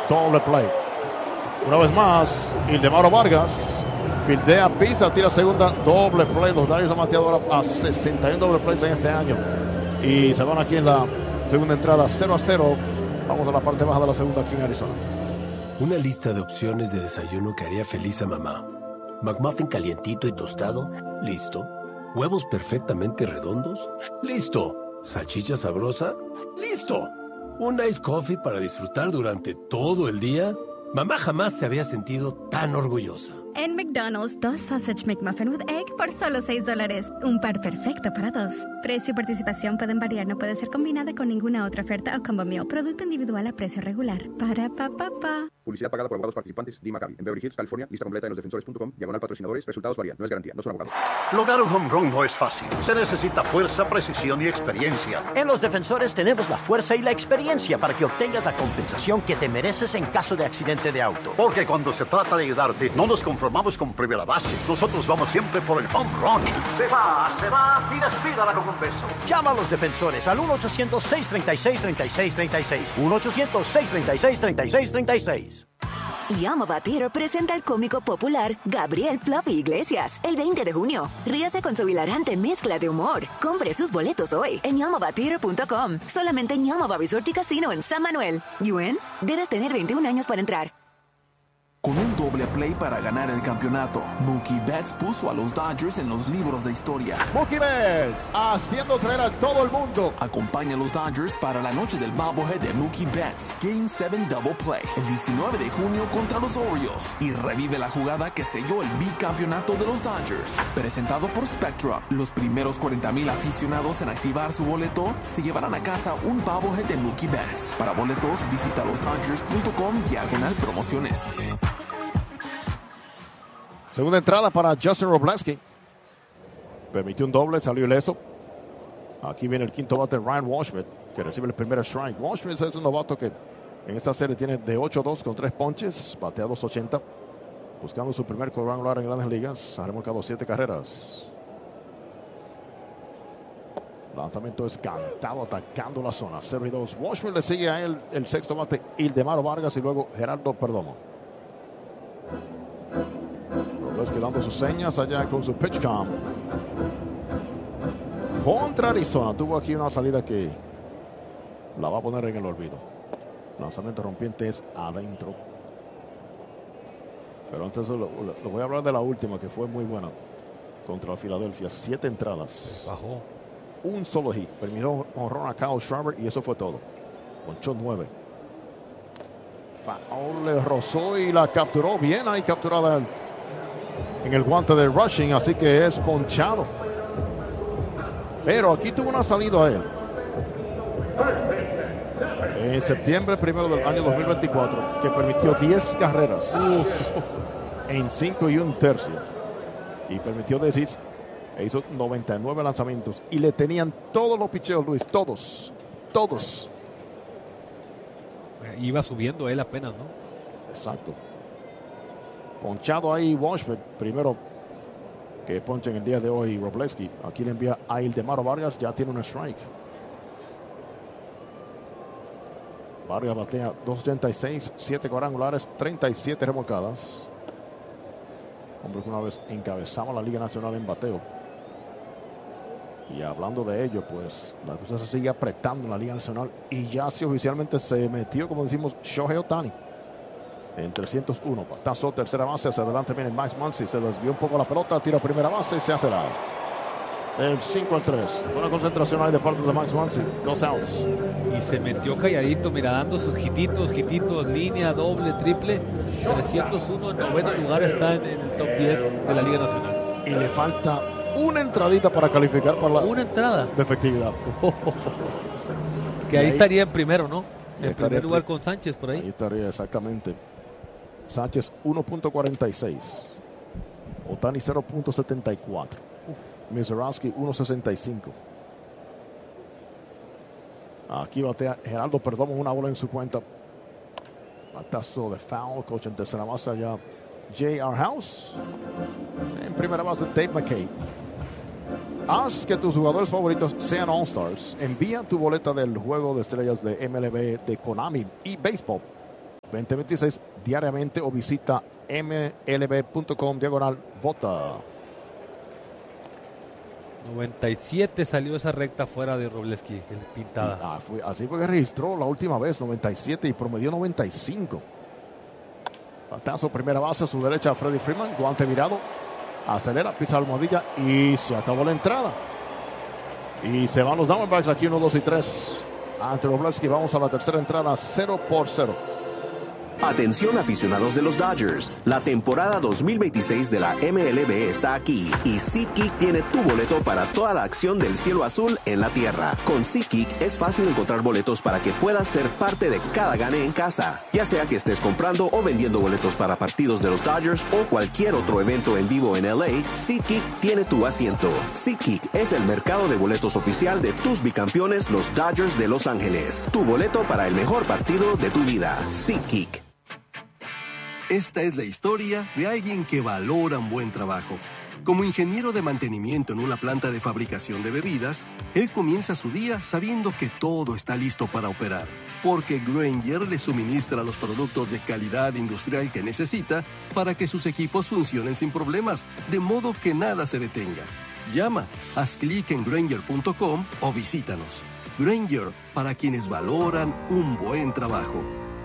doble play. Una vez más, Ildemaro Vargas fildea, pisa, tira segunda, doble play. Los Dodgers han bateado ahora a 61 doble plays en este año. Y se van aquí en la segunda entrada, 0-0. Vamos a la parte baja de la segunda aquí en Arizona. Una lista de opciones de desayuno que haría feliz a mamá. McMuffin calientito y tostado, listo. Huevos perfectamente redondos, listo. Salchicha sabrosa, listo. Un iced coffee para disfrutar durante todo el día. Mamá jamás se había sentido tan orgullosa. En McDonald's, 2 Sausage McMuffin with Egg por solo $6. Un par perfecto para dos. Precio y participación pueden variar. No puede ser combinada con ninguna otra oferta o combo meal. Producto individual a precio regular. Para pa. Publicidad pagada por abogados participantes. Dee McCabe. En Beverly Hills, California. Lista completa en losdefensores.com. /patrocinadores. Resultados varían. No es garantía. No son abogados. Lograr un home run no es fácil. Se necesita fuerza, precisión y experiencia. En Los Defensores tenemos la fuerza y la experiencia para que obtengas la compensación que te mereces en caso de accidente de auto. Porque cuando se trata de ayudarte, no nos conformamos con primera base. Nosotros vamos siempre por el home run. Se va y despídala con un beso. Llama a Los Defensores al 1-800-636-3636. 1-800-636-3636. Yamaba Theater presenta al cómico popular Gabriel Fluffy Iglesias el 20 de junio. Ríase con su hilarante mezcla de humor. Compre sus boletos hoy en yamavatheater.com. Solamente en Yamaba Resort y Casino en San Manuel. ¿Yuen? Debes tener 21 años para entrar. Con un doble play para ganar el campeonato, Mookie Betts puso a los Dodgers en los libros de historia. Mookie Betts haciendo creer a todo el mundo. Acompaña a los Dodgers para la noche del bobblehead de Mookie Betts, Game 7 Double Play, el 19 de junio contra los Orioles. Y revive la jugada que selló el bicampeonato de los Dodgers. Presentado por Spectrum, los primeros 40,000 aficionados en activar su boleto se llevarán a casa un bobblehead de Mookie Betts. Para boletos, visita losdodgers.com/promociones. Segunda entrada para Justin Robleski. Permitió un doble, salió ileso. Aquí viene el quinto bate, Ryan Washburn, que recibe el primer strike. Washburn es un novato que en esta serie tiene de 8-2 con 3 ponches, batea 280. Buscando su primer cuadrangular en Grandes Ligas. Ha remolcado 7 carreras. Lanzamiento es cantado, atacando la zona. 0-2. Washburn le sigue a él el sexto bate, Ildemaro Vargas, y luego Gerardo Perdomo. Robleski dando sus señas allá con su pitch cam. Contra Arizona. Tuvo aquí una salida que la va a poner en el olvido. Lanzamiento rompiente es adentro. Pero antes lo voy a hablar de la última, que fue muy buena contra Filadelfia. 7 entradas. Bajó. Un solo hit. Terminó honrón a Kyle Schwarber y eso fue todo. Ponchó 9. Foul le rozó y la capturó bien. Ahí capturada en el guante de rushing, así que es ponchado. Pero aquí tuvo una salida a él. En septiembre 1 del año 2024, que permitió 10 carreras en 5 1/3. Y permitió decir, hizo 99 lanzamientos. Y le tenían todos los picheos, Luis, todos. Iba subiendo él apenas, ¿no? Exacto. Ponchado ahí Washburn, primero que poncha en el día de hoy Robleski. Aquí le envía a Ildemaro Vargas, ya tiene un strike. Vargas batea 286, 7 cuadrangulares, 37 remolcadas. Hombre que una vez encabezaba la Liga Nacional en bateo. Y hablando de ello, pues la cosa se sigue apretando en la Liga Nacional. Y ya sí oficialmente se metió, como decimos, Shohei Ohtani en 301. Patazo, tercera base, hacia adelante viene Max Muncy. Se desvió un poco la pelota, tira primera base y se hace la el 5-3. Buena concentración ahí de parte de Max Muncy. 2 outs. Y se metió calladito, mira, dando sus hititos, línea, doble, triple. 301, en noveno lugar está en el top 10 de la Liga Nacional. Y le falta una entradita para calificar para la una entrada de efectividad. Que ahí estaría en primero, ¿no? En primer lugar con con Sánchez por ahí. Ahí estaría exactamente. Sánchez 1.46. Ohtani 0.74. Mizorowski 1.65. Aquí batea Gerardo Perdomo, una bola en su cuenta. Batazo de foul, coach en tercera base allá J.R. House. En primera base Dave McKay. Haz que tus jugadores favoritos sean All-Stars. Envía tu boleta del juego de estrellas de MLB, de Konami y Baseball 2026 diariamente o visita mlb.com/vota. 97 salió esa recta fuera de Wroblewski, pintada. Así fue que registró la última vez, 97 y promedió 95. Batazo, primera base, a su derecha Freddie Freeman, guante virado, acelera, pisa la almohadilla y se acabó la entrada. Y se van los Diamondbacks aquí 1, 2 y 3. Ante Wroblewski, vamos a la tercera entrada, 0-0. Atención aficionados de los Dodgers, la temporada 2026 de la MLB está aquí y SeatGeek tiene tu boleto para toda la acción del cielo azul en la tierra. Con SeatGeek es fácil encontrar boletos para que puedas ser parte de cada gane en casa, ya sea que estés comprando o vendiendo boletos para partidos de los Dodgers o cualquier otro evento en vivo en LA. SeatGeek tiene tu asiento. SeatGeek es el mercado de boletos oficial de tus bicampeones, los Dodgers de Los Ángeles. Tu boleto para el mejor partido de tu vida. SeatGeek. Esta es la historia de alguien que valora un buen trabajo. Como ingeniero de mantenimiento en una planta de fabricación de bebidas, él comienza su día sabiendo que todo está listo para operar, porque Grainger le suministra los productos de calidad industrial que necesita para que sus equipos funcionen sin problemas, de modo que nada se detenga. Llama, haz clic en Grainger.com o visítanos. Grainger, para quienes valoran un buen trabajo.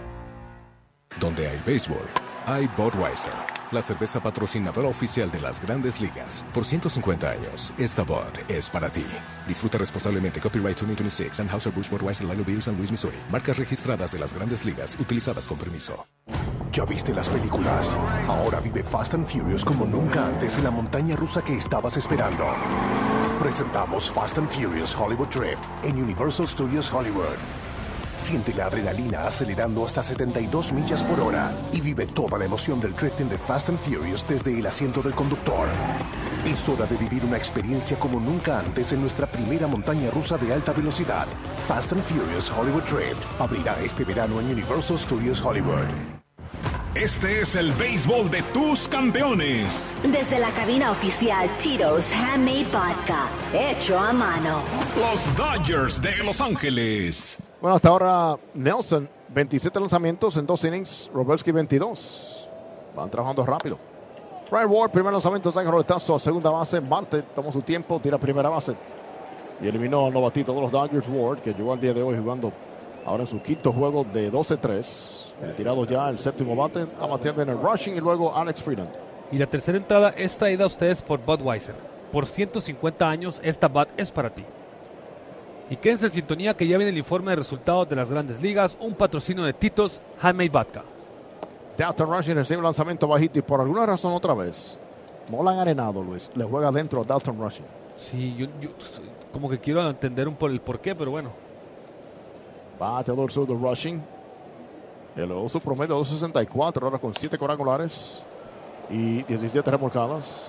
Donde hay béisbol, hay Budweiser, la cerveza patrocinadora oficial de las Grandes Ligas. Por 150 años, esta Bud es para ti. Disfruta responsablemente. Copyright 2026, Anheuser-Busch Budweiser Lager Beer, San Luis, Missouri. Marcas registradas de las Grandes Ligas, utilizadas con permiso. ¿Ya viste las películas? Ahora vive Fast and Furious como nunca antes en la montaña rusa que estabas esperando. Presentamos Fast and Furious Hollywood Drift en Universal Studios Hollywood. Siente la adrenalina acelerando hasta 72 millas por hora y vive toda la emoción del drifting de Fast and Furious desde el asiento del conductor. Es hora de vivir una experiencia como nunca antes en nuestra primera montaña rusa de alta velocidad. Fast and Furious Hollywood Drift abrirá este verano en Universal Studios Hollywood. Este es el béisbol de tus campeones. Desde la cabina oficial Tito's Handmade Vodka, hecho a mano. Los Dodgers de Los Ángeles. Bueno, hasta ahora Nelson, 27 lanzamientos en 2 innings, Wroblewski 22. Van trabajando rápido. Ryan Ward, primer lanzamiento, saca roletazo a segunda base. Marte tomó su tiempo, tira primera base. Y eliminó al novatito de los Dodgers, Ward, que llegó al día de hoy jugando ahora en su quinto juego de 12-3. Retirado ya el séptimo bate, a batear bien el Rushing y luego Alex Freeland. Y la tercera entrada es traída a ustedes por Budweiser. Por 150 años, esta Bud es para ti. Y quédense en sintonía que ya viene el informe de resultados de las Grandes Ligas, un patrocinio de Tito's Handmade Vodka. Dalton Rushing recibe un lanzamiento bajito y por alguna razón otra vez no la han arenado, Luis. Le juega adentro a Dalton Rushing. Sí, yo como que quiero entender el por qué, pero bueno. Bateador sur de Rushing. Elevó su promedio de 2.64, ahora con 7 cuadrangulares y 17 remolcadas.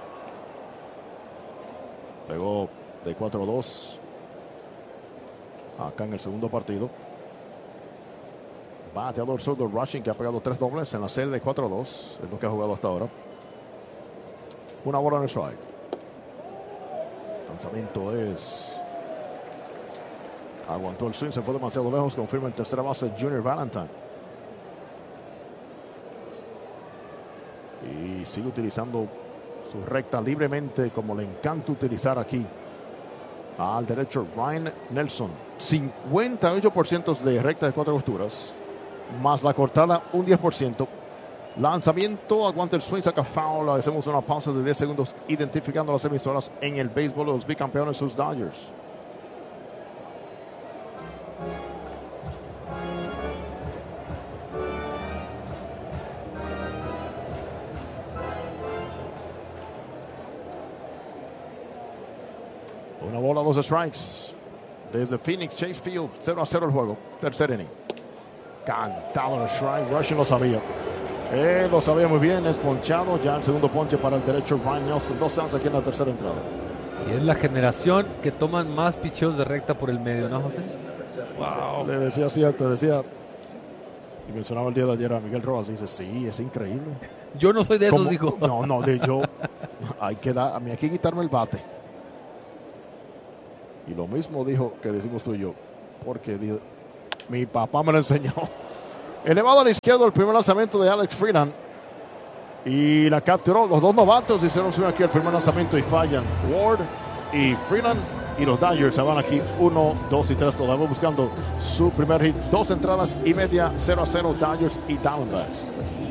Pegó de 4-2 acá en el segundo partido. Bateador zurdo Rushing, que ha pegado 3 dobles en la serie de 4-2. Es lo que ha jugado hasta ahora. Una bola en el strike. El lanzamiento es... Aguantó el swing, se fue demasiado lejos. Confirma en tercera base Junior Valentine. Y sigue utilizando su recta libremente como le encanta utilizar aquí. Al derecho Ryan Nelson. 58% de recta de 4 costuras. Más la cortada un 10%. Lanzamiento, aguanta el swing, saca foul. Hacemos una pausa de 10 segundos identificando las emisoras en el béisbol de los bicampeones, sus Dodgers. Una bola, 2 strikes. Desde Phoenix, Chase Field, 0-0 el juego. Tercer inning. Cantado en el strike. Rushing lo sabía. Lo sabía muy bien. Es ponchado. Ya el segundo ponche para el derecho Ryan Nelson. 2 outs aquí en la tercera entrada. Y es la generación que toman más picheos de recta por el medio, ¿no, José? Wow. Le decía así, te decía. Y mencionaba el día de ayer a Miguel Rojas. Y dice, sí, es increíble. Yo no soy de esos, dijo. No, de yo. A mí hay que quitarme el bate. Y lo mismo dijo que decimos tú y yo. Porque dijo, mi papá me lo enseñó. Elevado a la izquierda el primer lanzamiento de Alex Freeland. Y la capturó. Los dos novatos hicieron swing aquí el primer lanzamiento y fallan. Ward y Freeland. Y los Dodgers se van aquí 1, 2 y 3. Todavía buscando su primer hit. 2 entradas y media. 0-0 Dodgers y Diamondbacks.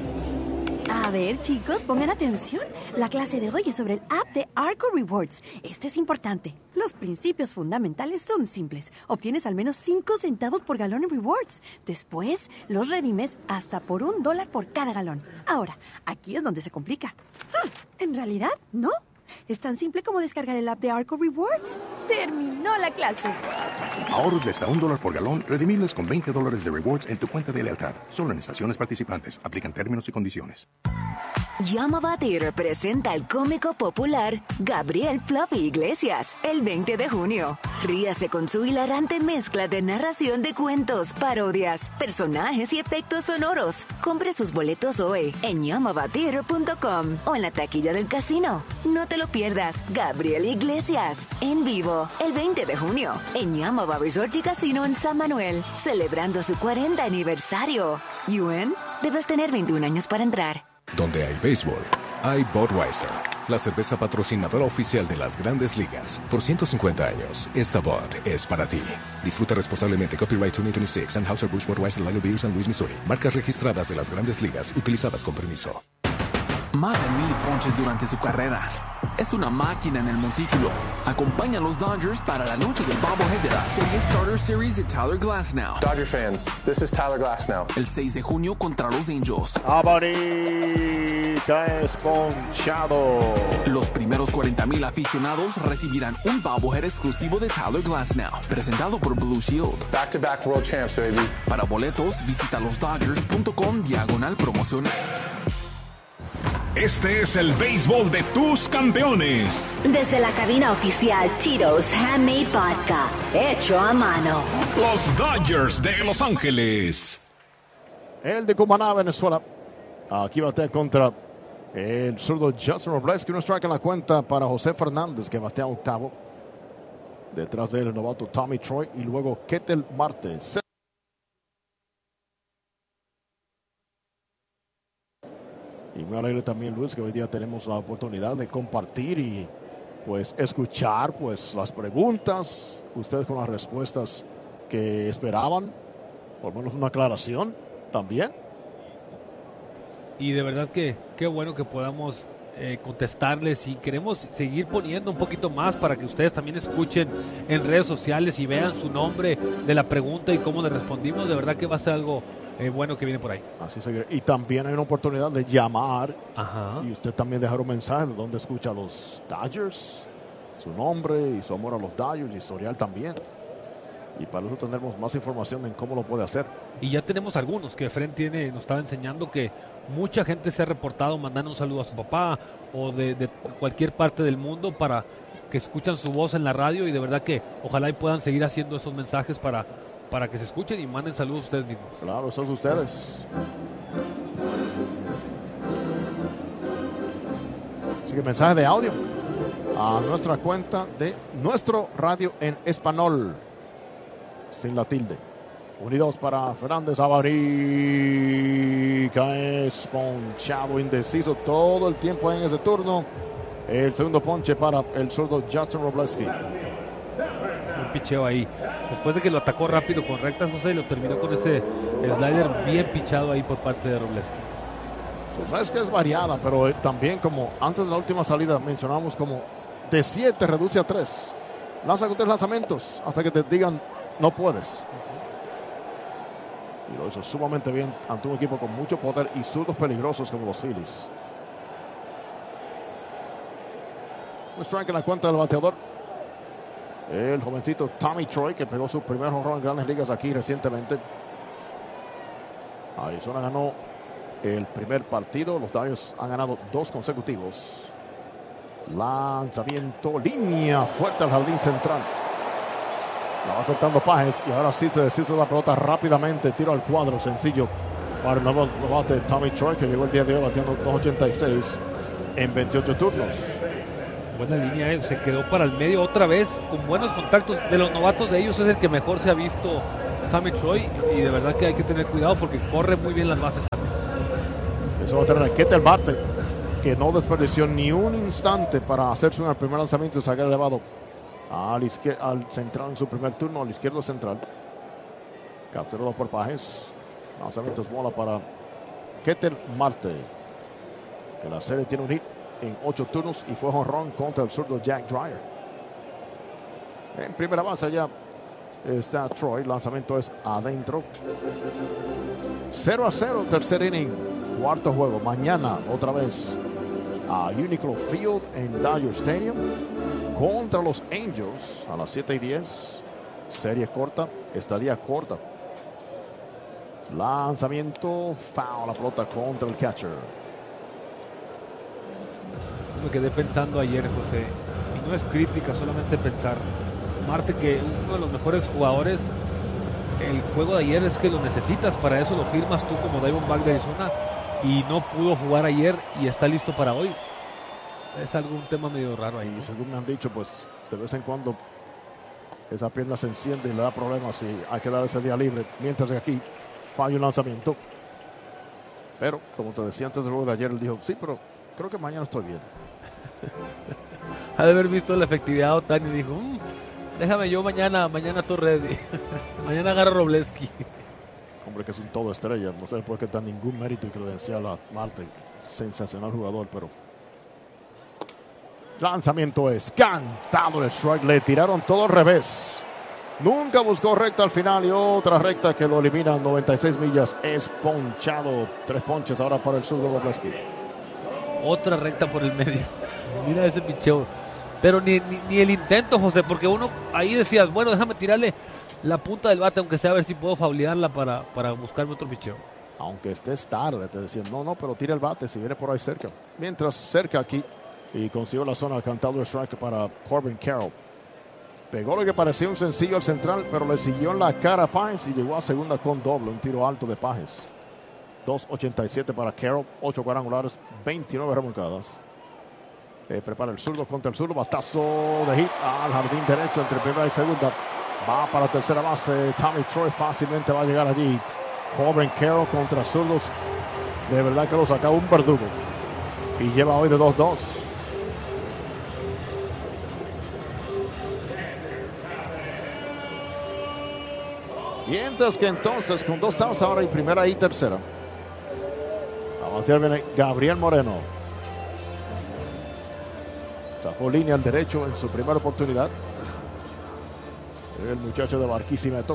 A ver, chicos, pongan atención. La clase de hoy es sobre el app de Arco Rewards. Este es importante. Los principios fundamentales son simples. Obtienes al menos 5 centavos por galón en rewards. Después, los redimes hasta por $1 por cada galón. Ahora, aquí es donde se complica. En realidad, no. Es tan simple como descargar el app de Arco Rewards. Terminó la clase. Ahorros de hasta $1 por galón, redimibles con $20 de rewards en tu cuenta de lealtad. Solo en estaciones participantes. Aplican términos y condiciones. Llama a Batir presenta al cómico popular Gabriel Fluffy Iglesias el 20 de junio. Ríase con su hilarante mezcla de narración de cuentos, parodias, personajes y efectos sonoros. Compre sus boletos hoy en llamabatir.com o en la taquilla del casino. No te lo pierdas. Gabriel Iglesias en vivo el 20 de junio en Yamaba Resort y Casino en San Manuel, celebrando su 40 aniversario. Yuen, debes tener 21 años para entrar. Donde hay béisbol, hay Budweiser, la cerveza patrocinadora oficial de las Grandes Ligas. Por 150 años, esta Bud es para ti. Disfruta responsablemente. Copyright 2026, Anheuser-Busch Budweiser Lager Beer, San Luis, Missouri. Marcas registradas de las Grandes Ligas, utilizadas con permiso. Más de 1000 ponches durante su carrera. Es una máquina en el montículo. Acompaña a los Dodgers para la noche del bobblehead de la serie Starter Series de Tyler Glasnow. Dodger fans, this is Tyler Glasnow. El 6 de junio contra los Angels. Abarita es ponchado. Los primeros 40,000 aficionados recibirán un bobblehead exclusivo de Tyler Glasnow, presentado por Blue Shield. Back-to-back world champs, baby. Para boletos, visita losdodgers.com/promociones. Este es el béisbol de tus campeones. Desde la cabina oficial Tito's Handmade Vodka, hecho a mano. Los Dodgers de Los Ángeles. El de Cumaná, Venezuela. Aquí batea contra el zurdo Justin Robleski. Un strike en la cuenta para José Fernández, que batea octavo. Detrás de él el novato Tommy Troy y luego Ketel Marte. Y me alegra también, Luis, que hoy día tenemos la oportunidad de compartir y pues escuchar pues las preguntas, ustedes con las respuestas que esperaban, por lo menos una aclaración también. Y de verdad que qué bueno que podamos contestarles, y queremos seguir poniendo un poquito más para que ustedes también escuchen en redes sociales y vean su nombre de la pregunta y cómo le respondimos. De verdad que va a ser algo bueno que viene por ahí. Así se. Y también hay una oportunidad de llamar. Ajá. Y usted también dejar un mensaje de dónde escucha a los Dodgers, su nombre y su amor a los Dodgers, y historial también. Y para eso tendremos más información en cómo lo puede hacer. Y ya tenemos algunos que Fren nos estaba enseñando que mucha gente se ha reportado mandando un saludo a su papá o de cualquier parte del mundo para que escuchan su voz en la radio, y de verdad que ojalá y puedan seguir haciendo esos mensajes para que se escuchen y manden saludos ustedes mismos. Claro, esos son ustedes. Así que mensaje de audio a nuestra cuenta de Nuestro Radio en Español, sin la tilde. Unidos para Fernández. Abarica es ponchado, indeciso todo el tiempo en ese turno. El segundo ponche para el zurdo Justin Robleski. Un picheo ahí. Después de que lo atacó rápido con rectas, José, y lo terminó con ese slider bien pichado ahí por parte de Robleski. Robleski es variada, pero también, como antes de la última salida mencionamos, como de 7 reduce a 3. Lanza con 3 lanzamientos hasta que te digan no puedes. Y lo hizo sumamente bien ante un equipo con mucho poder y zurdos peligrosos como los Phillies. Un strike en la cuenta del bateador, el jovencito Tommy Troy, que pegó su primer home run en Grandes Ligas aquí recientemente. Arizona ganó el primer partido. Los Dodgers han ganado 2 consecutivos. Lanzamiento, línea fuerte al jardín central. La va cortando Pajes y ahora sí se deshizo la pelota rápidamente. Tiro al cuadro sencillo para el nuevo bate Tommy Troy, que llegó el día de hoy bateando 2.86 en 28 turnos. Buena línea, se quedó para el medio otra vez con buenos contactos. De los novatos de ellos es el que mejor se ha visto Tommy Troy, y de verdad que hay que tener cuidado porque corre muy bien las bases también. Eso va a tener a Ketel Marte, que no desperdició ni un instante para hacer su primer lanzamiento. Se ha elevado al central en su primer turno, al izquierdo central. Capturado por Pajes. Lanzamientos bola para Ketel Marte, que la serie tiene un hit en 8 turnos y fue jonrón contra el zurdo Jack Dreyer. En primera base ya está Troy. Lanzamiento es adentro. 0-0, tercer inning, cuarto juego. Mañana otra vez a Uniqlo Field en Dodger Stadium contra los Angels a las 7:10. Serie corta, estadía corta. Lanzamiento, foul, la pelota contra el catcher. Me quedé pensando ayer, José, y no es crítica, solamente pensar. Marte, que es uno de los mejores jugadores, el juego de ayer es que lo necesitas, para eso lo firmas tú como Diamondback de Arizona, y no pudo jugar ayer y está listo para hoy. Es un tema medio raro ahí. Y según me han dicho, pues de vez en cuando esa pierna se enciende y le da problemas y hay que dar ese día libre, mientras que aquí falla un lanzamiento. Pero como te decía antes del juego de ayer, él dijo, sí, pero creo que mañana estoy bien. Ha de haber visto la efectividad de Ohtani y dijo, déjame yo mañana estoy ready. Mañana agarro Robleski. Hombre, que es un todo estrella, no sé por qué da ningún mérito y credencial a Marte. Sensacional jugador, pero lanzamiento es cantado el strike. Le tiraron todo al revés. Nunca buscó recta al final y otra recta que lo elimina a 96 millas. Es ponchado. 3 ponches ahora para el zurdo Robleski. Otra recta por el medio. Mira ese picheo. Pero ni el intento, José, porque uno ahí decías, bueno, déjame tirarle la punta del bate, aunque sea a ver si puedo faulearla para buscarme otro picheo. Aunque estés tarde, te decían, no, pero tira el bate si viene por ahí cerca. Mientras cerca aquí y consiguió la zona cantado el strike para Corbin Carroll. Pegó lo que parecía un sencillo al central, pero le siguió en la cara a Páez y llegó a segunda con doble, un tiro alto de Páez. 2.87 para Carroll, 8 cuadrangulares, 29 remolcadas. Prepara el zurdo contra el zurdo, batazo de hit al jardín derecho entre primera y segunda. Va para tercera base, Tommy Troy fácilmente va a llegar allí. Corbin Carroll contra zurdos, de verdad que lo saca un verdugo. Y lleva hoy de 2-2. Mientras que entonces con 2 outs ahora y primera y tercera. A batear viene Gabriel Moreno. Sacó línea al derecho en su primera oportunidad. El muchacho de Barquisimeto.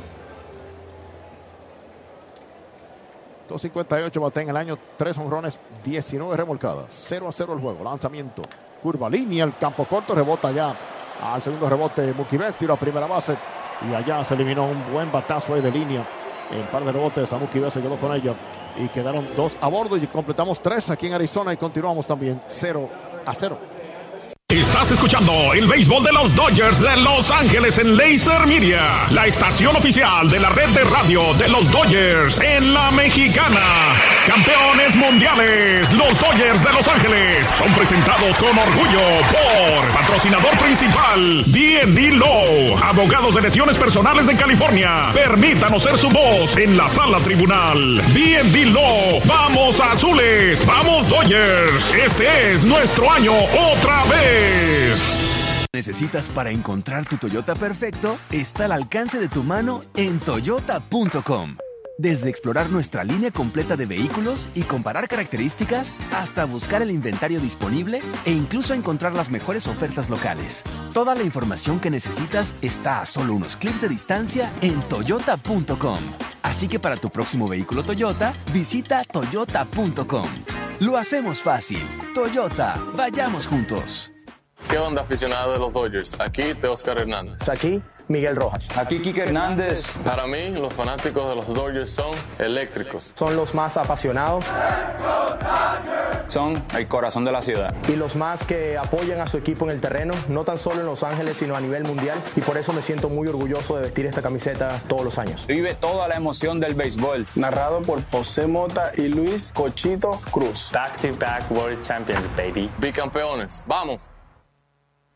2.58 bate en el año, 3 jonrones, 19 remolcadas. 0-0 el juego. Lanzamiento, curva, línea, el campo corto, rebota ya al segundo rebote Mookie Betts, tiro a primera base y allá se eliminó un buen batazo ahí de línea. En par de rebotes a Mookie Betts se quedó con ella y quedaron 2 a bordo y completamos 3 aquí en Arizona y continuamos también 0-0. Estás escuchando el béisbol de los Dodgers de Los Ángeles en Laser Media, la estación oficial de la red de radio de los Dodgers en la Mexicana. Campeones mundiales, los Dodgers de Los Ángeles son presentados con orgullo por patrocinador principal D&D Law, abogados de lesiones personales de California. Permítanos ser su voz en la sala tribunal. D&D Law, vamos azules, vamos Dodgers. Este es nuestro año otra vez. ¿Necesitas para encontrar tu Toyota perfecto? Está al alcance de tu mano en toyota.com. Desde explorar nuestra línea completa de vehículos y comparar características, hasta buscar el inventario disponible e incluso encontrar las mejores ofertas locales. Toda la información que necesitas está a solo unos clics de distancia en toyota.com. Así que para tu próximo vehículo Toyota, visita toyota.com. Lo hacemos fácil. Toyota, vayamos juntos. ¿Qué onda, aficionado de los Dodgers? Aquí Teóscar Hernández. Aquí Miguel Rojas. Aquí Kike Hernández. Para mí, los fanáticos de los Dodgers son eléctricos. Son los más apasionados. Son el corazón de la ciudad. Y los más que apoyan a su equipo en el terreno, no tan solo en Los Ángeles, sino a nivel mundial. Y por eso me siento muy orgulloso de vestir esta camiseta todos los años. Vive toda la emoción del béisbol. Narrado por José Mota y Luis Cochito Cruz. Back-to-back World Champions, baby. Bicampeones. ¡Vamos!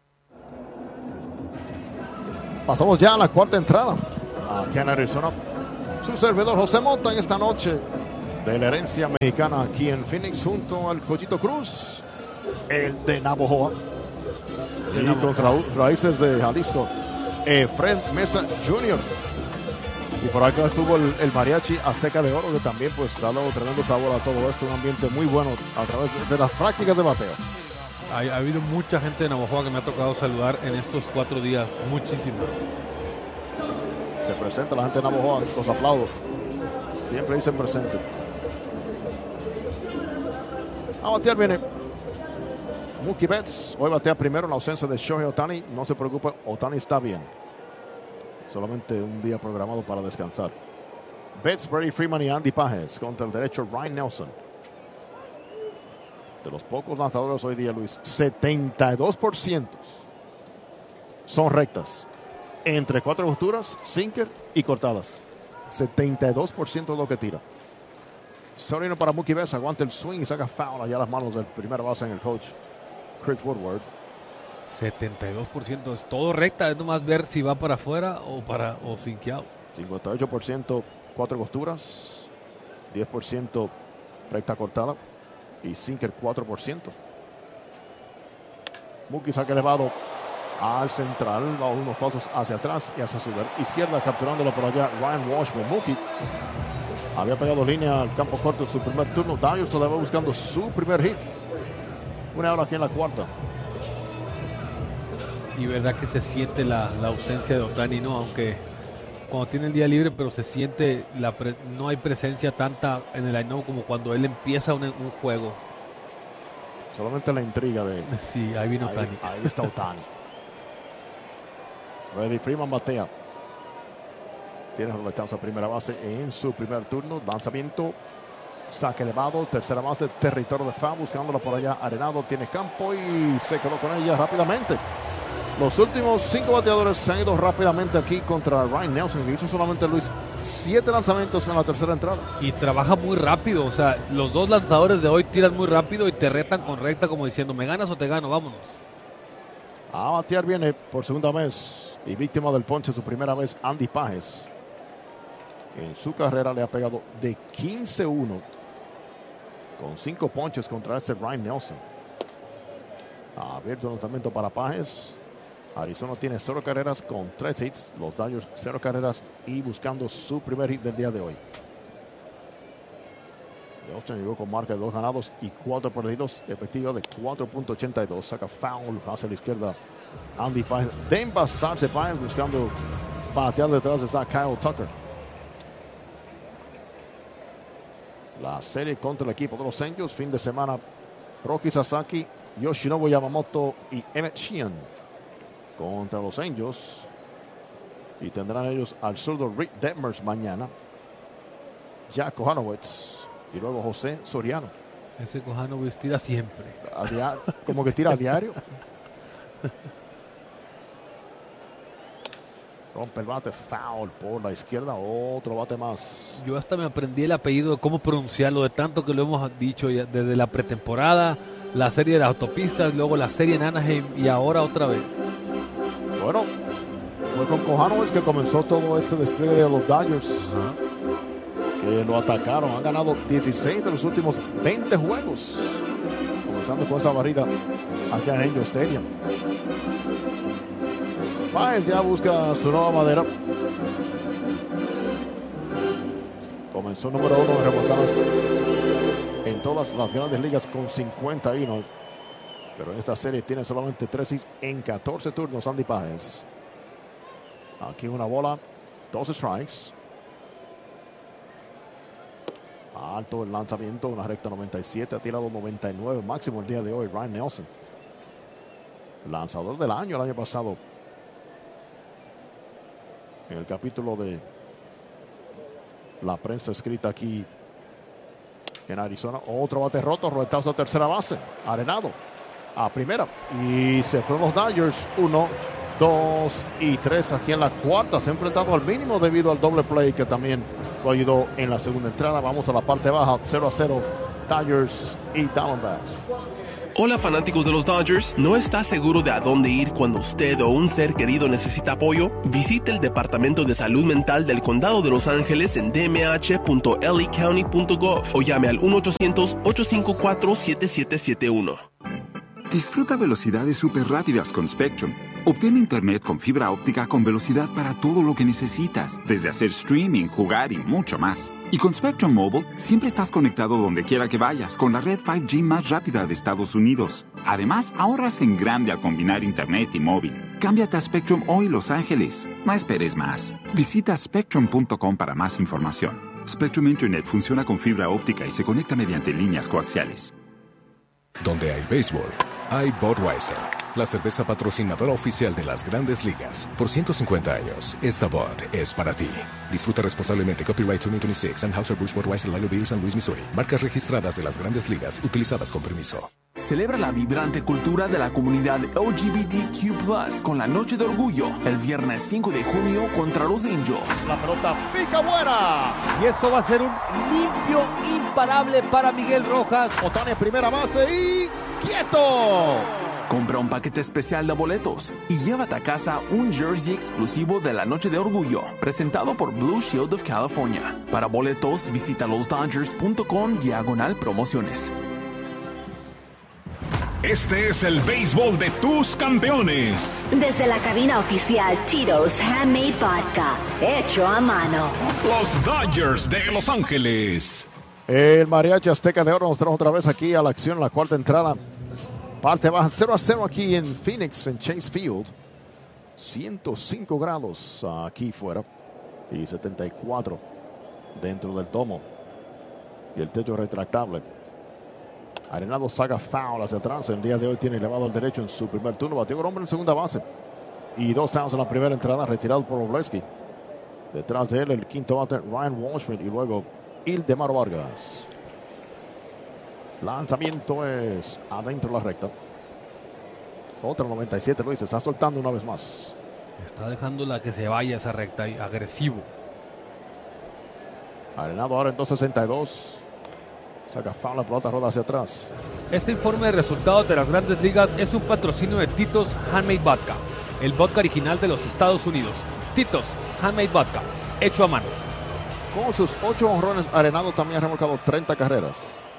Pasamos ya a la cuarta entrada aquí en Arizona. Su servidor José Mota en esta noche de la herencia mexicana aquí en Phoenix junto al Cochito Cruz, el de Navojoa, y con raíces de Jalisco, Efren Mesa Jr. Y por acá estuvo el mariachi Azteca de Oro, que también pues ha dado tremendo sabor a todo esto, un ambiente muy bueno a través de las prácticas de bateo. Ha habido mucha gente de Navojoa que me ha tocado saludar en estos 4 días, muchísimo. Se presenta la gente de Navojoa, los aplaudo. Siempre dicen presente. A batear viene Mookie Betts. Hoy batea primero en la ausencia de Shohei Ohtani. No se preocupe, Ohtani está bien. Solamente un día programado para descansar. Betts, Brady Freeman y Andy Pages contra el derecho Ryan Nelson. De los pocos lanzadores hoy día, Luis, 72% son rectas. Entre 4 costuras, sinker y cortadas. 72% es lo que tira. Sorino para Mookie Betts, aguanta el swing y saca foul allá a las manos del primer base en el coach Chris Woodward. 72% es todo recta, es nomás ver si va para afuera o sinkeado. 58% 4 costuras, 10% recta cortada y sinker 4%. Mookie saca elevado al central, va unos pasos hacia atrás y hacia su izquierda, capturándolo por allá Ryan Washburn. Mookie había pegado línea al campo corto en su primer turno. Dodgers todavía buscando su primer hit. Una hora aquí en la cuarta. Y verdad que se siente la ausencia de Ohtani, ¿no? Aunque cuando tiene el día libre, pero se siente, no hay presencia tanta en el line-up como cuando él empieza un juego. Solamente la intriga de... Sí, ahí vino Ohtani. Ahí está Ohtani. Brady Freeman batea. Tiene roletazo a primera base en su primer turno. Lanzamiento, saque elevado, tercera base, territorio de foul, buscándola por allá. Arenado, tiene campo y se quedó con ella rápidamente. Los últimos 5 bateadores se han ido rápidamente aquí contra Ryan Nelson, que hizo solamente, Luis, 7 lanzamientos en la tercera entrada. Y trabaja muy rápido, o sea, los 2 lanzadores de hoy tiran muy rápido y te retan con recta como diciendo, me ganas o te gano, vámonos. A batear viene por segunda vez y víctima del ponche su primera vez Andy Pages. En su carrera le ha pegado de 15-1 con 5 ponches contra este Ryan Nelson. Abierto el lanzamiento para Pages. Arizona tiene 0 carreras con 3 hits. Los Dodgers 0 carreras y buscando su primer hit del día de hoy. Austin llegó con marca de 2 ganados y 4 perdidos, efectiva de 4.82. Saca foul hacia la izquierda Andy Pages. De envasarse Pages buscando batear detrás de Kyle Tucker. La serie contra el equipo de los Angels, fin de semana, Roki Sasaki, Yoshinobu Yamamoto y Emmett Sheehan contra los Angels. Y tendrán ellos al zurdo Rick Detmers mañana, Jack Kohanowitz y luego José Soriano. Ese Kohanowitz tira siempre. Como que tira a diario. Rompe el bate, foul por la izquierda, otro bate más. Yo hasta me aprendí el apellido de cómo pronunciarlo, de tanto que lo hemos dicho ya desde la pretemporada, la serie de las autopistas, luego la serie en Anaheim y ahora otra vez. Bueno, fue con Kohanowitz que comenzó todo este despliegue de los Dodgers, que lo atacaron. Han ganado 16 de los últimos 20 juegos, comenzando con esa barrida aquí en Angel Stadium. Páez ya busca su nueva madera. Comenzó número 1 de remolcadas en todas las grandes ligas con 51. Pero en esta serie tiene solamente 3 hits en 14 turnos Andy Páez. Aquí una bola, 2 strikes. Alto el lanzamiento, una recta 97, ha tirado 99 máximo el día de hoy Ryan Nelson. Lanzador del año el año pasado. En el capítulo de la prensa escrita aquí en Arizona. Otro bate roto, roletazo a tercera base. Arenado a primera. Y se fueron los Dodgers. 1, 2 y 3 aquí en la cuarta. Se ha enfrentado al mínimo debido al doble play que también lo ayudó en la segunda entrada. Vamos a la parte baja. 0-0 Dodgers y Diamondbacks. Hola fanáticos de los Dodgers, ¿no está seguro de a dónde ir cuando usted o un ser querido necesita apoyo? Visite el Departamento de Salud Mental del Condado de Los Ángeles en dmh.lacounty.gov o llame al 1-800-854-7771. Disfruta velocidades súper rápidas con Spectrum. Obtén internet con fibra óptica con velocidad para todo lo que necesitas, desde hacer streaming, jugar y mucho más. Y con Spectrum Mobile, siempre estás conectado donde quiera que vayas, con la red 5G más rápida de Estados Unidos. Además, ahorras en grande al combinar internet y móvil. Cámbiate a Spectrum hoy, Los Ángeles. No esperes más. Visita spectrum.com para más información. Spectrum Internet funciona con fibra óptica y se conecta mediante líneas coaxiales. Donde hay béisbol, hay Budweiser, la cerveza patrocinadora oficial de las Grandes Ligas. Por 150 años, esta Bud es para ti. Disfruta responsablemente. Copyright 2026, Anheuser-Busch Budweiser Lager Beer, San Luis, Missouri. Marcas registradas de las Grandes Ligas, utilizadas con permiso. Celebra la vibrante cultura de la comunidad LGBTQ+, con la Noche de Orgullo, el viernes 5 de junio contra los Angels. La pelota pica buena. Y esto va a ser un limpio imparable para Miguel Rojas. Ohtani en primera base y ¡quieto! Compra un paquete especial de boletos y llévate a casa un jersey exclusivo de la Noche de Orgullo, presentado por Blue Shield of California. Para boletos, visita losdodgers.com/promociones. Este es el béisbol de tus campeones. Desde la cabina oficial Tito's Handmade Vodka, hecho a mano. Los Dodgers de Los Ángeles. El Mariachi Azteca de Oro nos trajo otra vez aquí a la acción en la cuarta entrada. Parte baja 0-0 aquí en Phoenix, en Chase Field. 105 grados aquí fuera y 74 dentro del domo. Y el techo retractable. Arenado saca foul hacia atrás. El día de hoy tiene elevado al derecho en su primer turno. Batió con hombre en segunda base. Y 2 outs en la primera entrada, retirado por Wroblewski. Detrás de él el quinto bate Ryan Walshman y luego Ildemaro Vargas. Lanzamiento es adentro de la recta. Otra 97, Luis. Se está soltando una vez más. Está dejándola que se vaya esa recta y agresivo. Arenado ahora en 262. Saca foul, la pelota roda hacia atrás. Este informe de resultados de las Grandes Ligas es un patrocinio de Tito's Handmade Vodka, el vodka original de los Estados Unidos. Tito's Handmade Vodka, hecho a mano. Con sus 8 honrones, Arenado también ha remolcado 30 carreras.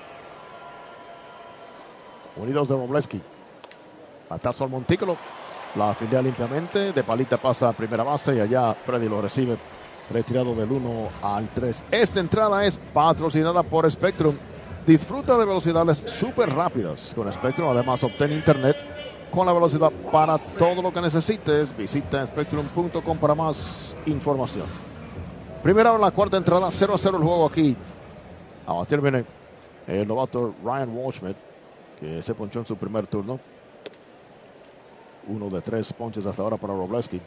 Unidos de Wroblewski. Batazo al montículo. La fildea limpiamente. De palita pasa a primera base y allá Freddy lo recibe. Retirado del 1 al 3. Esta entrada es patrocinada por Spectrum. Disfruta de velocidades súper rápidas con Spectrum. Además, obtén internet con la velocidad para todo lo que necesites. Visita spectrum.com para más información. Primera en la cuarta entrada. 0-0 el juego aquí. A batir viene el novato Ryan Walshman, que se ponchó en su primer turno. 1 de 3 ponches hasta ahora para Wroblewski.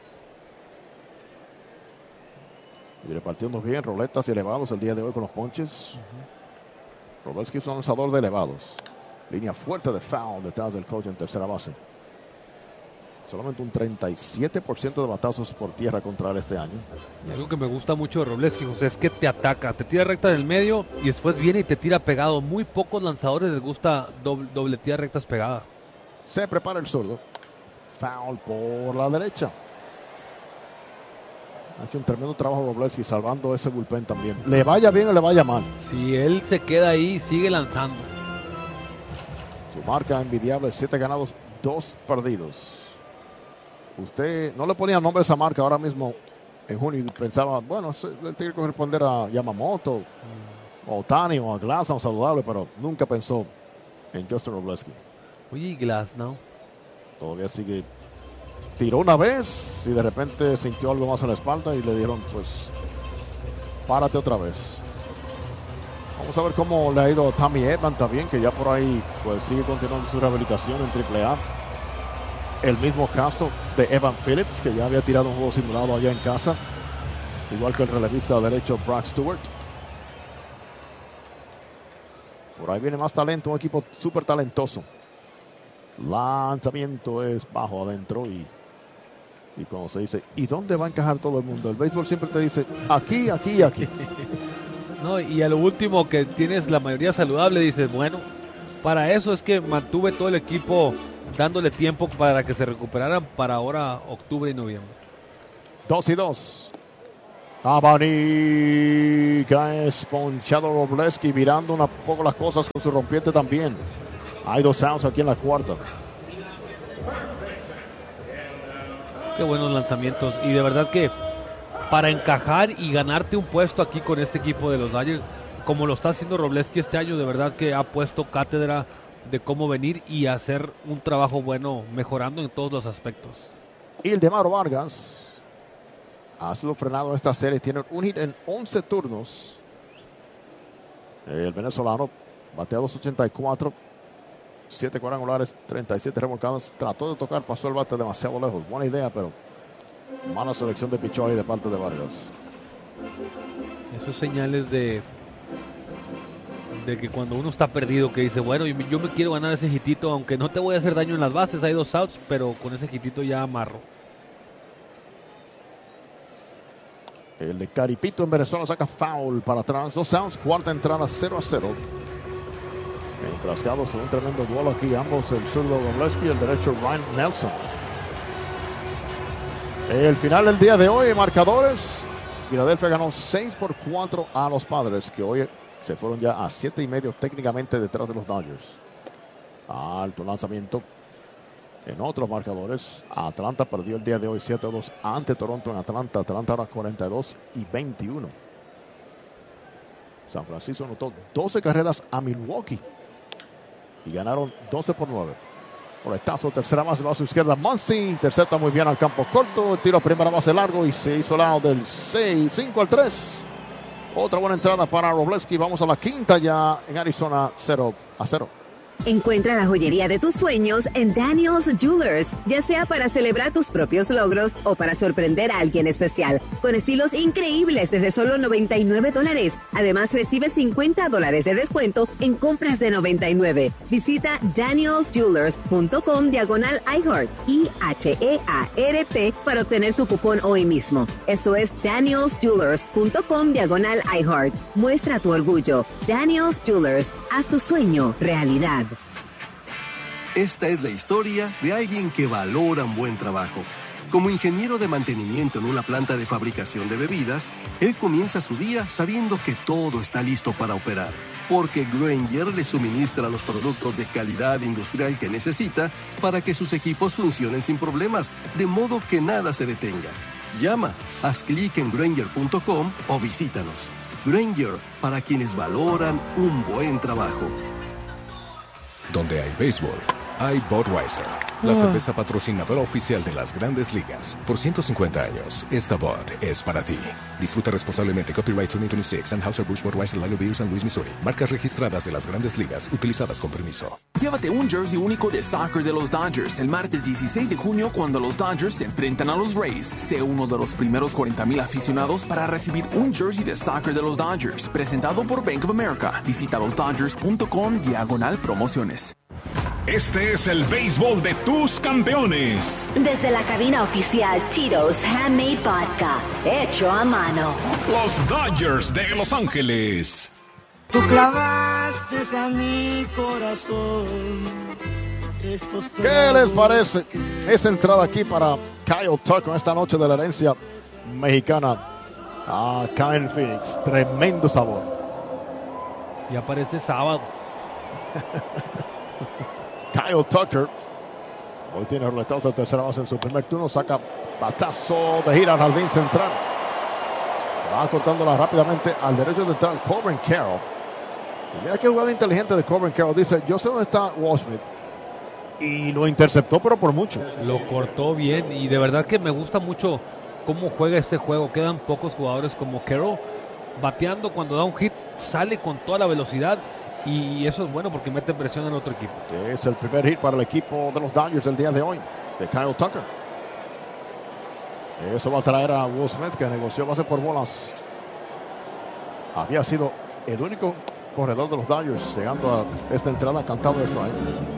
Y repartiendo bien, roletas y elevados el día de hoy con los ponches. Wroblewski es un lanzador de elevados. Línea fuerte de foul detrás del coach en tercera base. Solamente un 37% de batazos por tierra contra él este año. Y algo que me gusta mucho de Wroblewski, José, es que te ataca, te tira recta del medio y después viene y te tira pegado. Muy pocos lanzadores les gusta dobletear rectas pegadas. Se prepara el zurdo. Foul por la derecha. Ha hecho un tremendo trabajo Wroblewski salvando ese bullpen también. Le vaya bien o le vaya mal. Si él se queda ahí, sigue lanzando. Su marca envidiable, 7 ganados, 2 perdidos. Usted no le ponía nombre a esa marca ahora mismo en junio y pensaba, bueno, tiene que corresponder a Yamamoto, o Ohtani o a Glasnow saludable, pero nunca pensó en Justin Wroblewski. Oye, ¿y Glasnow? Todavía sigue. Tiró una vez y de repente sintió algo más en la espalda y le dijeron, pues, párate otra vez. Vamos a ver cómo le ha ido a Tommy Edman también, que ya por ahí pues sigue continuando su rehabilitación en AAA. El mismo caso de Evan Phillips, que ya había tirado un juego simulado allá en casa, igual que el relevista derecho Brock Stewart. Por ahí viene más talento, un equipo súper talentoso. Lanzamiento es bajo adentro y como se dice, ¿y dónde va a encajar todo el mundo? El béisbol siempre te dice aquí, aquí y aquí. No, y a lo último que tienes la mayoría saludable, dices, bueno, para eso es que mantuve todo el equipo dándole tiempo para que se recuperaran para ahora octubre y noviembre. 2-2. Abanica es ponchado Robleski, mirando un poco las cosas con su rompiente también. Hay 2 outs aquí en la cuarta. Qué buenos lanzamientos. Y de verdad que para encajar y ganarte un puesto aquí con este equipo de los Dodgers, como lo está haciendo Robleski este año, de verdad que ha puesto cátedra de cómo venir y hacer un trabajo bueno, mejorando en todos los aspectos. Ildemaro Vargas ha sido frenado en esta serie. Tiene un hit en 11 turnos. El venezolano batea 284, 7 cuadrangulares, 37 remolcadas. Trató de tocar, pasó el bate demasiado lejos. Buena idea, pero mala selección de pichó ahí de parte de Vargas. Esos señales de que cuando uno está perdido, que dice, bueno, yo me quiero ganar ese hitito, aunque no te voy a hacer daño en las bases, hay 2 outs, pero con ese hitito ya amarro. El de Caripito en Venezuela saca foul para atrás, 2 outs, cuarta entrada, 0-0. Enfrascados en un tremendo duelo aquí, ambos, el zurdo Robleski y el derecho Ryan Nelson. El final del día de hoy, marcadores. Filadelfia ganó 6-4 a los Padres, que hoy se fueron ya a 7.5 técnicamente detrás de los Dodgers. Alto lanzamiento. En otros marcadores, Atlanta perdió el día de hoy 7-2 ante Toronto en Atlanta. Atlanta ahora 42-21. San Francisco anotó 12 carreras a Milwaukee y ganaron 12-9. Coletazo, tercera base, va a su izquierda. Muncy intercepta muy bien al campo corto. Tiro a primera base largo y se hizo lado del 5-3. Otra buena entrada para Robleski. Vamos a la quinta ya en Arizona, 0-0. Encuentra la joyería de tus sueños en Daniel's Jewelers, ya sea para celebrar tus propios logros o para sorprender a alguien especial, con estilos increíbles desde solo $99. Además, recibe $50 de descuento en compras de $99. Visita danielsjewelers.com/iHeart, IHEART, para obtener tu cupón hoy mismo. Eso es danielsjewelers.com/iHeart. Muestra tu orgullo. Daniel's Jewelers, haz tu sueño realidad. Esta es la historia de alguien que valora un buen trabajo. Como ingeniero de mantenimiento en una planta de fabricación de bebidas, él comienza su día sabiendo que todo está listo para operar, porque Grainger le suministra los productos de calidad industrial que necesita para que sus equipos funcionen sin problemas, de modo que nada se detenga. Llama, haz clic en Grainger.com o visítanos. Grainger, para quienes valoran un buen trabajo. Donde hay béisbol, hay Budweiser, la cerveza patrocinadora oficial de las Grandes Ligas. Por 150 años, esta Bud es para ti. Disfruta responsablemente. Copyright 2026, Anheuser-Busch Budweiser Lager Beer, San Luis, Missouri. Marcas registradas de las Grandes Ligas, utilizadas con permiso. Llévate un jersey único de soccer de los Dodgers el martes 16 de junio cuando los Dodgers se enfrentan a los Rays. Sé uno de los primeros 40,000 aficionados para recibir un jersey de soccer de los Dodgers, presentado por Bank of America. Visita losdodgers.com/promociones. Este es el béisbol de tus campeones. Desde la cabina oficial Tito's Handmade Vodka, hecho a mano. Los Dodgers de Los Ángeles. Tú clavaste a mi corazón. ¿Qué les parece esa entrada aquí para Kyle Tucker esta noche de la herencia mexicana acá en Phoenix? Tremendo sabor. Y aparece sábado. Kyle Tucker hoy tiene roletazo de tercera base en su primer turno. Saca batazo de gira al jardín central. Va cortándola rápidamente al derecho central Corbin Carroll. Y mira qué jugada inteligente de Corbin Carroll. Dice, yo sé dónde está Washington. Y lo interceptó, pero por mucho. Lo cortó bien y de verdad que me gusta mucho cómo juega este juego. Quedan pocos jugadores como Carroll bateando cuando da un hit, sale con toda la velocidad. Y eso es bueno porque mete presión en otro equipo. Es el primer hit para el equipo de los Dodgers del día de hoy, de Kyle Tucker. Eso va a traer a Will Smith, que negoció base por bolas. Había sido el único corredor de los Dodgers llegando a esta entrada cantado de strike.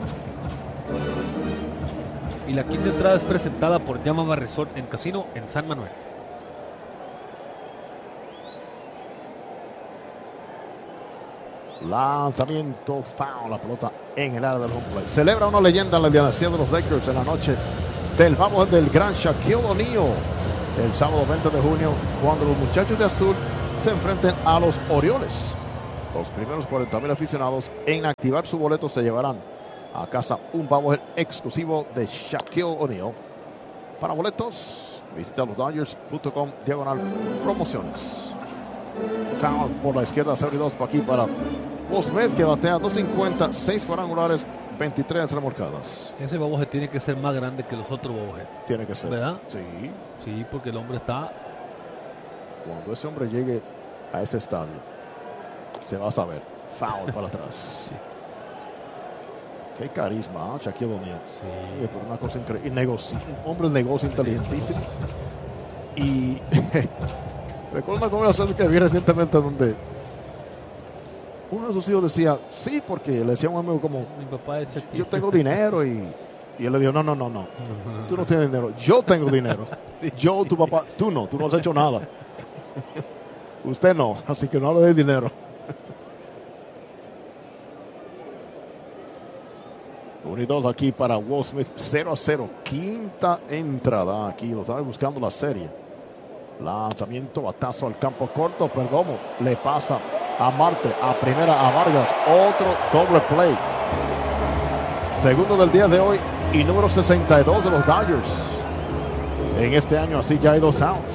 Y la quinta entrada es presentada por Yamava Resort en Casino en San Manuel. Lanzamiento, foul, la pelota en el área del home plate. Celebra una leyenda en la dinastía de los Lakers en la noche del vamos del gran Shaquille O'Neal el sábado 20 de junio, cuando los muchachos de azul se enfrenten a los Orioles. Los primeros 40,000 aficionados en activar su boleto se llevarán a casa un bobblehead exclusivo de Shaquille O'Neal. Para boletos, visita losdodgers.com/promociones. Foul por la izquierda, 72 para aquí para Will Smith, que batea 250, 6 cuadrangulares, 23 remolcadas. Ese bobblehead tiene que ser más grande que los otros bobblehead. Tiene que ser. ¿Verdad? Sí. Sí, porque el hombre está... Cuando ese hombre llegue a ese estadio, se va a saber. Foul para atrás. Sí. Qué carisma, Shaquille O'Neal. Sí. Una cosa increíble. Un hombre de negocio inteligentísimo. Y recuerdo una conversación que vi recientemente donde uno de sus hijos decía, sí, porque le decía a un amigo como, mi papá es Shaquille. Yo tengo dinero y él le dijo, no. Tú no tienes dinero, yo tengo dinero. Sí. Yo, tu papá, tú no has hecho nada. Usted no, así que no le dé dinero. 1-2 aquí para Will Smith, 0-0, quinta entrada. Aquí lo están buscando la serie. Lanzamiento, batazo al campo corto. Perdomo le pasa a Marte, a primera a Vargas. Otro doble play. Segundo del día de hoy y número 62 de los Dodgers. En este año así ya hay 2 outs.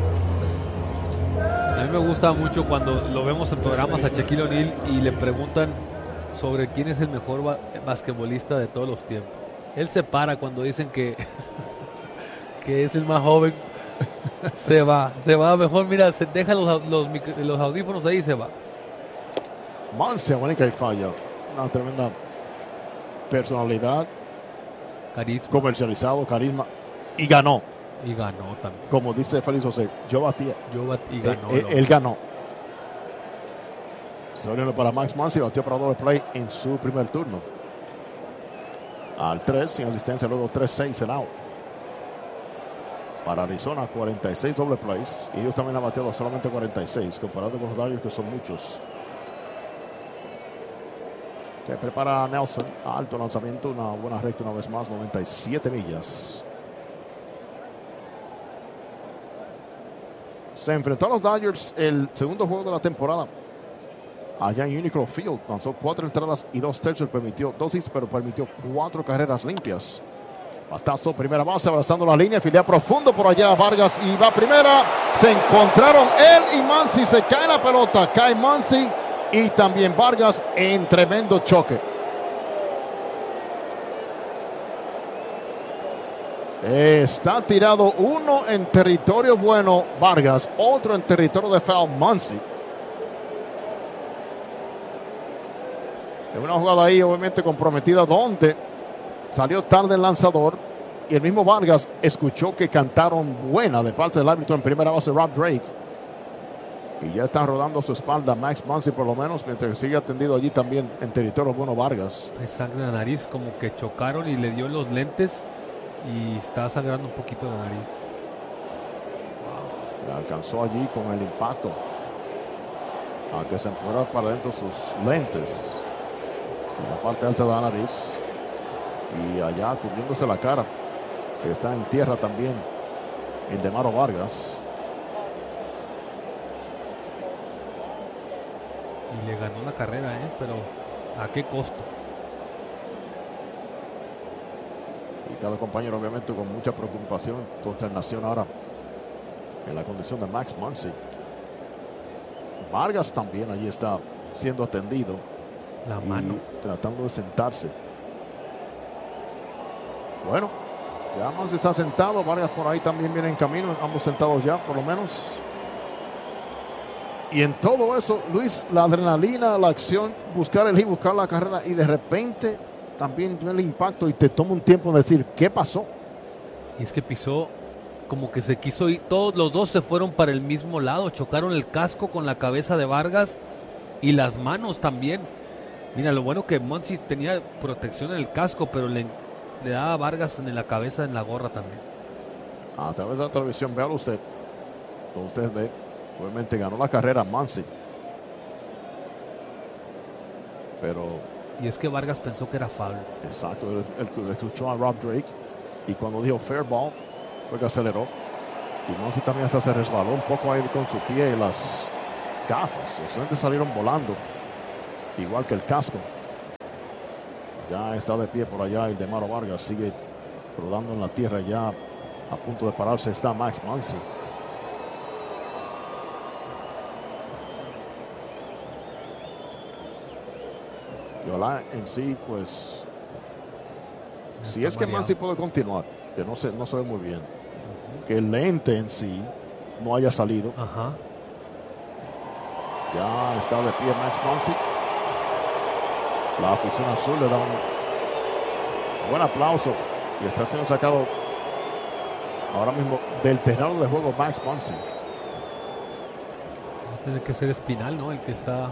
A mí me gusta mucho cuando lo vemos en programas a Shaquille O'Neal y le preguntan sobre quién es el mejor basquetbolista de todos los tiempos. Él se para cuando dicen que es el más joven. se va mejor, mira, se deja los audífonos ahí y se va. Muncy aguanta y falla. Una tremenda personalidad, carisma, comercializado, carisma, y ganó también. Como dice Félix José, yo batía y ganó. Él ganó. Se abrió para Max Muncy, batió para doble play en su primer turno. Al 3, sin asistencia, luego 3-6 en out. Para Arizona, 46 doble plays. Y ellos también han bateado solamente 46, comparado con los Dodgers, que son muchos. Que prepara Nelson. Alto lanzamiento, una buena recta una vez más, 97 millas. Se enfrentó a los Dodgers el segundo juego de la temporada. Allá en Unicron Field, lanzó 4 entradas y 2 tercios, permitió 2 hits, pero permitió 4 carreras limpias. Batazo, primera base, abrazando la línea, filea profundo por allá Vargas y va primera. Se encontraron él y Muncy, se cae la pelota, cae Muncy y también Vargas en tremendo choque. Está tirado uno en territorio bueno Vargas, otro en territorio de foul Muncy. En una jugada ahí obviamente comprometida donde salió tarde el lanzador y el mismo Vargas escuchó que cantaron buena de parte del árbitro en primera base Rob Drake. Y ya están rodando su espalda Max Muncy por lo menos, mientras que sigue atendido allí también en territorio bueno Vargas. Hay sangre en la nariz, como que chocaron y le dio los lentes y está sangrando un poquito la nariz. Le alcanzó allí con el impacto a que se empujara para adentro sus lentes en la parte alta de la nariz y allá cubriéndose la cara, que está en tierra también el de Maro Vargas. Y le ganó la carrera, pero ¿a qué costo? Y cada compañero obviamente con mucha preocupación, consternación ahora en la condición de Max Muncy. Vargas también allí está siendo atendido. La mano. Tratando de sentarse. Bueno, ya Muncy está sentado. Vargas por ahí también viene en camino. Ambos sentados ya, por lo menos. Y en todo eso, Luis, la adrenalina, la acción, buscar el hit, buscar la carrera y de repente también el impacto y te toma un tiempo de decir, ¿qué pasó? Y es que pisó como que se quiso ir. Todos los dos se fueron para el mismo lado. Chocaron el casco con la cabeza de Vargas y las manos también. Mira, lo bueno que Muncy tenía protección en el casco, pero le daba a Vargas en la cabeza, en la gorra también. A través de la televisión, véalo usted. Como usted ve, obviamente ganó la carrera Muncy. Y es que Vargas pensó que era foul. Exacto, él escuchó a Rob Drake y cuando dijo fair ball, fue que aceleró. Y Muncy también hasta se resbaló un poco ahí con su pie y las gafas. Los lentes salieron volando, igual que el casco. Ya está de pie por allá el Demaro Vargas, sigue rodando en la tierra ya a punto de pararse está Max Muncy. Y ojalá en sí, pues, si es que Muncy puede continuar, que no se ve muy bien, que el lente en sí no haya salido. Ya está de pie Max Muncy. La afición azul le da un buen aplauso y está siendo sacado ahora mismo del terreno de juego Max Muncy. Va a tener que ser Espinal, ¿no? El que está...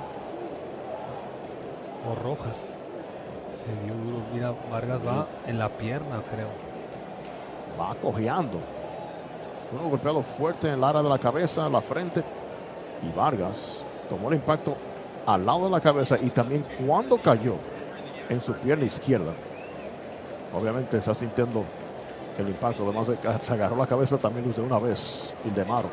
O Rojas. Se dio duro. Mira, Vargas va en la pierna, creo. Va cojeando. Uno golpeado fuerte en el área de la cabeza, la frente. Y Vargas tomó el impacto al lado de la cabeza y también cuando cayó en su pierna izquierda. Obviamente está sintiendo el impacto. Además de que se agarró la cabeza también de una vez el Demaro.